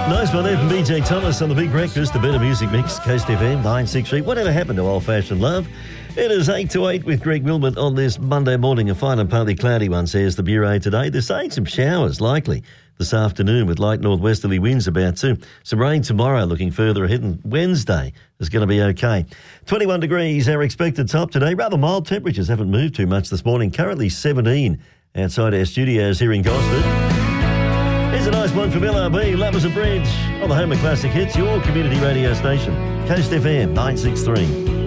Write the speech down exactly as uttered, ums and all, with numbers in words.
Nice one there from B J Thomas on The Big Breakfast, the Better Music Mix, Coast F M, nine six three. Whatever happened to old-fashioned love? It is eight to eight with Greg Wilmot on this Monday morning. A fine and partly cloudy one, says the Bureau today. They're saying some showers likely this afternoon with light northwesterly winds about too. Some rain tomorrow, looking further ahead, and Wednesday is going to be okay. twenty-one degrees, our expected top today. Rather mild temperatures, haven't moved too much this morning. Currently seventeen outside our studios here in Gosford. Here's a nice one from L R B, Lovers of Bridge, on the home of classic hits, your community radio station, Coast F M nine six three.